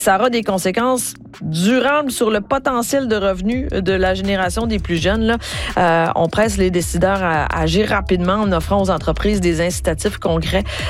Ça aura des conséquences durables sur le potentiel de revenus de la génération des plus jeunes. Là. On presse les décideurs à agir rapidement en offrant aux entreprises des incitatifs concrets